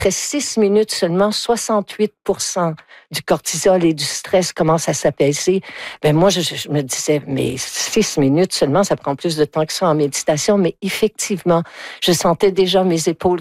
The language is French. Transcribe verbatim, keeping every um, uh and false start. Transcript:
après six minutes seulement, soixante-huit pour cent du cortisol et du stress commence à s'apaiser. Ben moi, je, je me disais, mais six minutes seulement, ça prend plus de temps que ça en méditation. Mais effectivement, je sentais déjà mes épaules